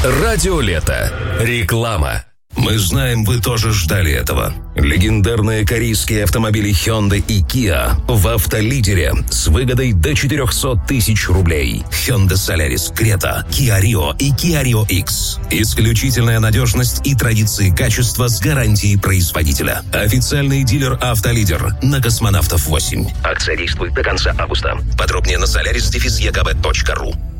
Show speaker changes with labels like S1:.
S1: Радио Лето. Реклама.
S2: Мы знаем, вы тоже ждали этого. Легендарные корейские автомобили Hyundai и Kia в автолидере с выгодой до 400 тысяч рублей. Hyundai Solaris, Creta, Kia Rio и Kia Rio X. Исключительная надежность и традиции качества с гарантией производителя. Официальный дилер «Автолидер» на Космонавтов 8. Акция действует до конца августа. Подробнее на solaris-ekb.ru.